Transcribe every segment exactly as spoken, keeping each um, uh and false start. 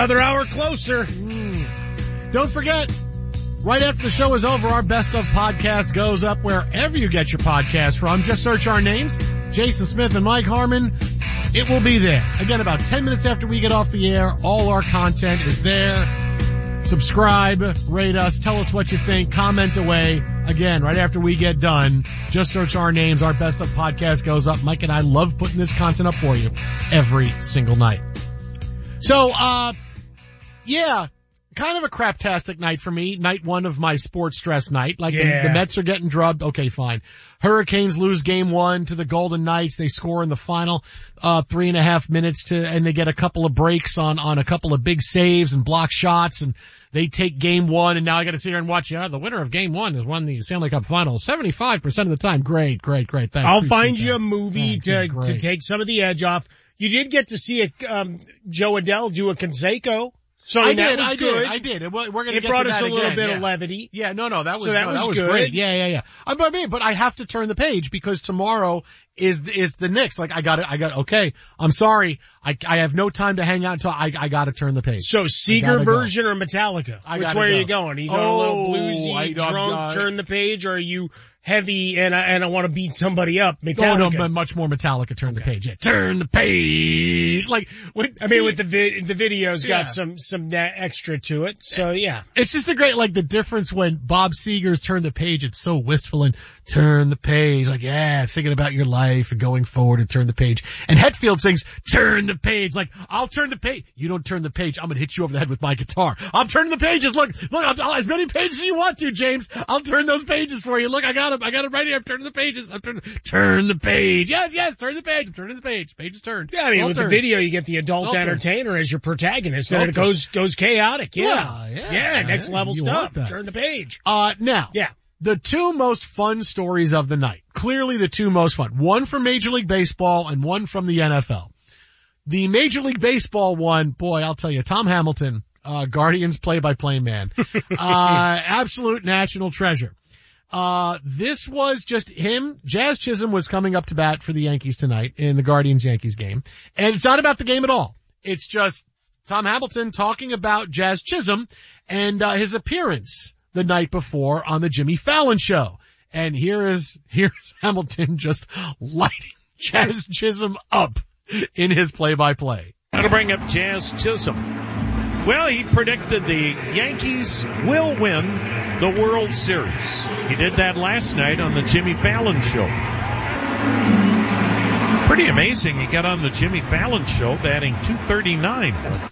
another hour closer. Mm. Don't forget, right after the show is over, our Best of podcast goes up wherever you get your podcast from. Just search our names, Jason Smith and Mike Harmon. It will be there. Again, about ten minutes after we get off the air, all our content is there. Subscribe, rate us, tell us what you think, comment away. Again, right after we get done, just search our names. Our Best of podcast goes up. Mike and I love putting this content up for you every single night. So, uh, yeah, kind of a craptastic night for me. Night one of my sports stress night. Like yeah. the, the Mets are getting drubbed. Okay, fine. Hurricanes lose game one to the Golden Knights. They score in the final, uh, three and a half minutes to, and they get a couple of breaks on, on a couple of big saves and block shots, and they take game one, and now I gotta sit here and watch, yeah, the winner of game one has won the Stanley Cup Finals seventy-five percent of the time. Great, great, great. Thanks. I'll Appreciate find that. you a movie Thanks. to, to take some of the edge off. You did get to see a, um, Joe Adele do a Canseco. So I that did, was I good. did, I did. It, we're gonna it get brought to us that a little again, bit yeah. of levity. Yeah, no, no, that was, so that no, was, that was good. great. Yeah, yeah, yeah. I, but I mean, but I have to turn the page because tomorrow is, is the Knicks. Like I got it, I got, okay, I'm sorry. I, I have no time to hang out until I, I gotta turn the page. So Seeger version go. or Metallica? I Which way go. are you going? Are you going oh, a little bluesy, I, drunk, uh, turn the page, or are you heavy and I, and I want to beat somebody up? Metallica. Oh, no, much more Metallica. Turn okay. the page. Yeah, turn the page. Like, when, I see, mean, with the vid, the video's yeah. got some some extra to it. So yeah, it's just a great like the difference when Bob Seger's Turn the Page. It's so wistful and turn the page. Like yeah, thinking about your life and going forward and turn the page. And Hetfield sings turn the page. Like I'll turn the page. You don't turn the page. I'm gonna hit you over the head with my guitar. I'm turning the pages. Look, look, I'll, I'll, as many pages as you want to, James. I'll turn those pages for you. Look, I got them. I got them right here. I'm turning the pages. I'm turning, turn the page. Yes, yes, turn the page. I'm turning the page. Page is turned. Yeah, I mean, with turned. the video, you get the adult entertainer turned. as your protagonist, and it goes, goes chaotic. Yeah. Well, yeah. Yeah, next yeah, level you stuff. want that. Turn the page. Uh, now. Yeah. The two most fun stories of the night. Clearly the two most fun. One from Major League Baseball and one from the N F L. The Major League Baseball one, boy, I'll tell you, Tom Hamilton, uh, Guardians play-by-play man. uh, absolute national treasure. Uh, this was just him. Jazz Chisholm was coming up to bat for the Yankees tonight in the Guardians-Yankees game. And it's not about the game at all. It's just Tom Hamilton talking about Jazz Chisholm and, uh, his appearance the night before on the Jimmy Fallon show. And here is, here's Hamilton just lighting Jazz Chisholm up in his play-by-play. How to bring up Jazz Chisholm. Well, he predicted the Yankees will win the World Series. He did that last night on the Jimmy Fallon show. Pretty amazing. He got on the Jimmy Fallon show batting two thirty-nine.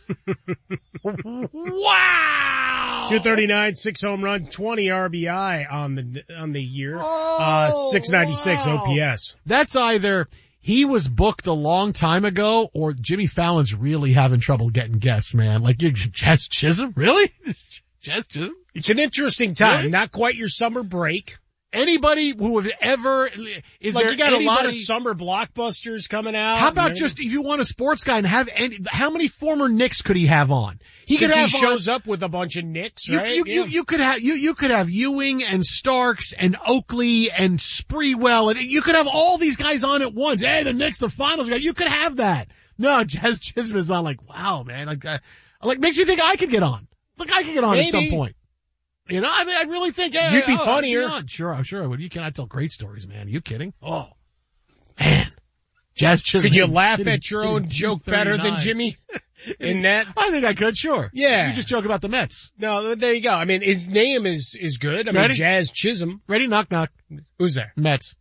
Wow! two thirty-nine, six home run, twenty R B I on the, on the year. Oh, uh, six ninety-six wow. O P S. That's either he was booked a long time ago or Jimmy Fallon's really having trouble getting guests, man. Like, you're Jazz Chisholm? Really? Jazz Chisholm? It's an interesting time. Really? Not quite your summer break. Anybody who have ever, is like there you got anybody, a lot of summer blockbusters coming out. How about just if you want a sports guy and have any, how many former Knicks could he have on? He Since could have he shows on, up with a bunch of Knicks, you, right? You, yeah. you, you could have, you, you could have Ewing and Starks and Oakley and Sprewell and you could have all these guys on at once. Hey, the Knicks, the finals guy. You could have that. No, Jazz Chisholm is on like, wow, man. Like, uh, like makes me think I could get on. Like I could get on Maybe. at some point. You know, I, I really think, yeah, you'd be oh, funnier. I'd be sure, I'm sure I would. You cannot tell great stories, man. Are you kidding? Oh, man. Jazz Chisholm. Could you laugh hitting, at your own joke better than Jimmy in that? I think I could, sure. Yeah. You just joke about the Mets. No, there you go. I mean, his name is, is good. I mean, Ready? Jazz Chisholm. Ready? Knock, knock. Who's there? Mets.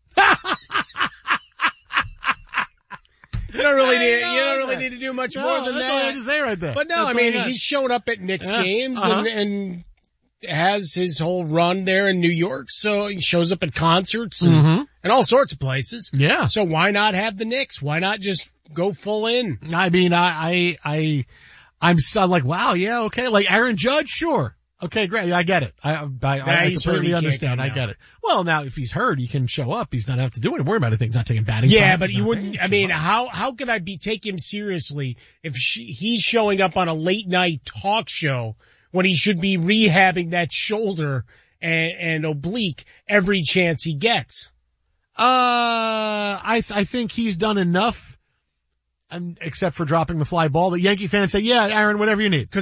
You don't really need, know, you don't really need to do much no, more than that's that. All I had to say right there. But no, that's I mean, he's shown up at Knicks yeah. games uh-huh. and, and has his whole run there in New York. So he shows up at concerts and, mm-hmm. and all sorts of places. Yeah. So why not have the Knicks? Why not just go full in? I mean, I, I, I, I'm so like, wow, yeah, okay. Like Aaron Judge, sure. Okay, great. I get it. I, I, I, I completely understand. I get it. Well, now if he's hurt, he can show up. He's not have to do anything. Worry about anything. He's not taking batting. Yeah, practice, but you wouldn't. I mean, how how could I be take him seriously if she, he's showing up on a late night talk show when he should be rehabbing that shoulder and, and oblique every chance he gets? Uh, I I think he's done enough, um, except for dropping the fly ball. The Yankee fans say, "Yeah, Aaron, whatever you need."